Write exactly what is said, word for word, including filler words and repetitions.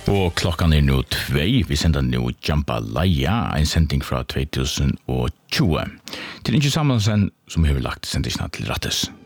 Og klokkan er nå tvei. Vi sender nå Jambalaya, en sending fra tjugo tjue. Til ikke sammen som har lagt sendingene til rettes.